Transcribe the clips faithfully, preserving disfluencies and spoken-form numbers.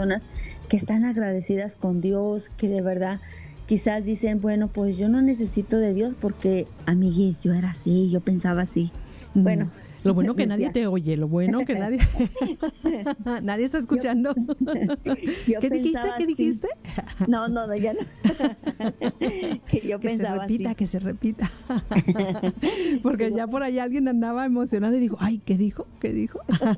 personas que están agradecidas con Dios, que de verdad quizás dicen, bueno, pues yo no necesito de Dios porque, amiguis, yo era así, yo pensaba así. Bueno. Lo bueno que decía, nadie te oye, lo bueno que nadie nadie está escuchando. Yo, yo ¿Qué dijiste? pensaba ¿Qué así. dijiste? No, no, no, ya no. que yo que pensaba se repita, así. que se repita. Porque yo ya por ahí alguien andaba emocionado y dijo, ay, ¿qué dijo? ¿Qué dijo?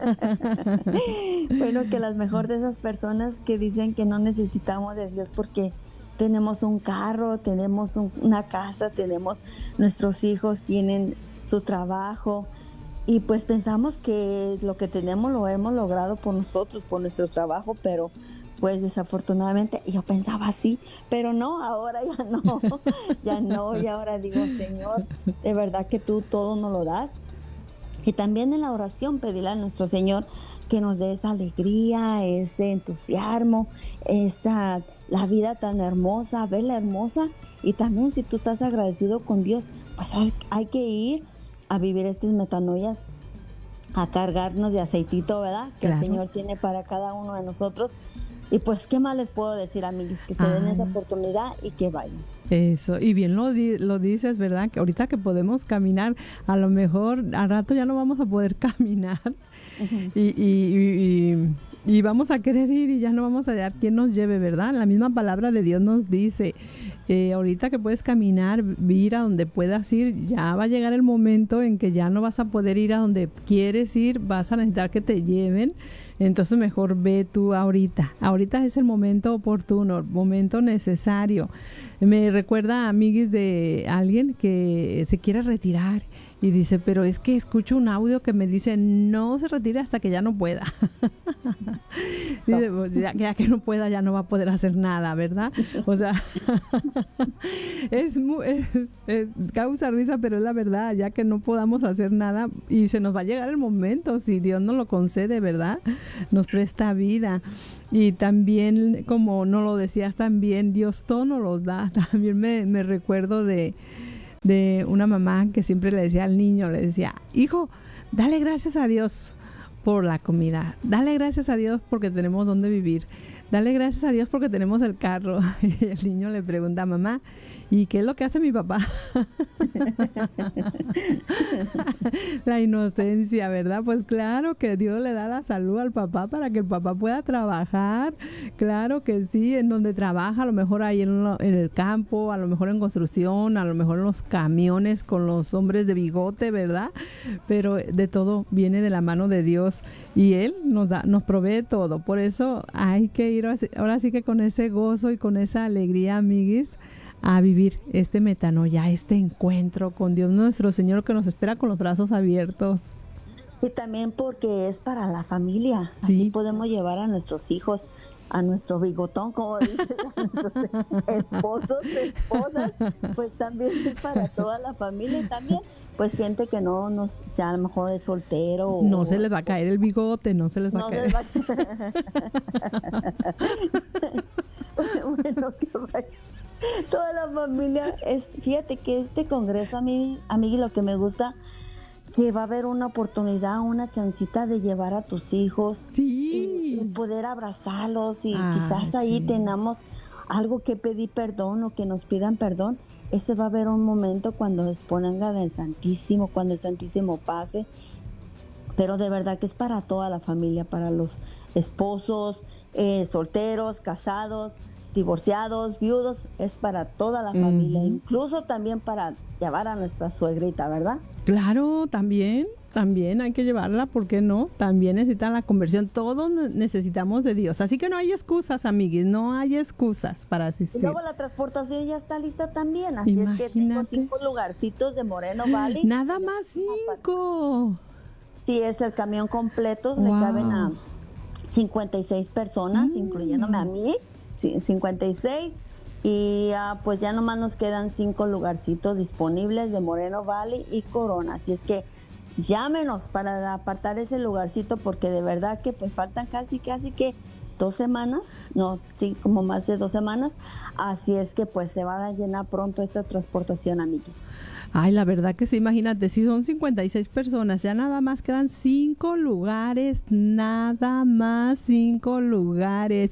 Bueno, que las mejor de esas personas que dicen que no necesitamos de Dios porque tenemos un carro, tenemos un, una casa, tenemos nuestros hijos, tienen su trabajo. Y pues pensamos que lo que tenemos lo hemos logrado por nosotros, por nuestro trabajo, pero pues desafortunadamente yo pensaba así, pero no, ahora ya no, ya no, y ahora digo, Señor, de verdad que tú todo nos lo das. Y también en la oración pedirle a nuestro Señor que nos dé esa alegría, ese entusiasmo, esta, la vida tan hermosa, verla hermosa. Y también si tú estás agradecido con Dios, pues hay, hay que ir a vivir estas metanoias, a cargarnos de aceitito, ¿verdad? Que Claro. el Señor tiene para cada uno de nosotros. Y pues, ¿qué más les puedo decir, amigos? Que se den Ay. esa oportunidad y que vayan. Eso, y bien lo, di- lo dices, ¿verdad? Que ahorita que podemos caminar, a lo mejor al rato ya no vamos a poder caminar. Uh-huh. y, y, y, y, y vamos a querer ir y ya no vamos a hallar quién nos lleve, ¿verdad? La misma palabra de Dios nos dice, eh, ahorita que puedes caminar, ir a donde puedas ir, ya va a llegar el momento en que ya no vas a poder ir a donde quieres ir, vas a necesitar que te lleven. Entonces mejor ve tú ahorita. Ahorita es el momento oportuno, el momento necesario. Me recuerda a amiguis de alguien que se quiere retirar y dice, pero es que escucho un audio que me dice, no se retire hasta que ya no pueda. Dice, pues ya, ya que no pueda, ya no va a poder hacer nada, ¿verdad? O sea, es, muy, es, es causa risa, pero es la verdad, ya que no podamos hacer nada y se nos va a llegar el momento, si Dios nos lo concede, ¿verdad? Nos presta vida. Y también, como no lo decías también, Dios todo nos lo da. También me, me recuerdo de, de una mamá que siempre le decía al niño, le decía, hijo, dale gracias a Dios por la comida, dale gracias a Dios porque tenemos donde vivir, dale gracias a Dios porque tenemos el carro. Y el niño le pregunta a mamá, ¿y qué es lo que hace mi papá? La inocencia, ¿verdad? Pues claro que Dios le da la salud al papá para que el papá pueda trabajar. Claro que sí, en donde trabaja, a lo mejor ahí en, lo, en el campo, a lo mejor en construcción, a lo mejor en los camiones con los hombres de bigote, ¿verdad? Pero de todo viene de la mano de Dios y Él nos da, nos provee todo. Por eso hay que ir ahora sí que con ese gozo y con esa alegría, amiguis, a vivir este metanoia, este encuentro con Dios nuestro Señor que nos espera con los brazos abiertos. Y también porque es para la familia. Así Sí. podemos llevar a nuestros hijos, a nuestro bigotón, como dices, a nuestros esposos, esposas, pues también es para toda la familia. Y también, pues gente que no nos, ya a lo mejor es soltero. No o, se les va a caer el bigote, no se les va no a caer. les va a... Bueno, que vaya. Toda la familia, es, fíjate que este congreso a mí, a mí lo que me gusta, que va a haber una oportunidad, una chancita de llevar a tus hijos Sí. y, y poder abrazarlos y Ah, quizás ahí sí. tengamos algo que pedir perdón o que nos pidan perdón. Ese va a haber un momento cuando expongan del Santísimo, cuando el Santísimo pase, pero de verdad que es para toda la familia, para los esposos, eh, solteros, casados, divorciados, viudos, es para toda la familia, Uh-huh. incluso también para llevar a nuestra suegrita, ¿verdad? Claro, también, también hay que llevarla, ¿por qué no? También necesitan la conversión, todos necesitamos de Dios, así que no hay excusas, amiguis, no hay excusas para Y asistir. luego la transportación ya está lista también, así Imagínate. es que tengo cinco lugarcitos de Moreno Valley. Nada más cinco. Sí, es el camión completo, Wow. le caben a cincuenta y seis personas, Mm. incluyéndome a mí, sí, cincuenta y seis. Y uh, pues ya nomás nos quedan cinco lugarcitos disponibles de Moreno Valley y Corona. Así es que llámenos para apartar ese lugarcito porque de verdad que pues faltan casi, casi que dos semanas, no, sí, como más de dos semanas. Así es que pues se va a llenar pronto esta transportación, amiguis. Ay, la verdad que sí, imagínate, si son cincuenta y seis personas, ya nada más quedan cinco lugares, nada más cinco lugares.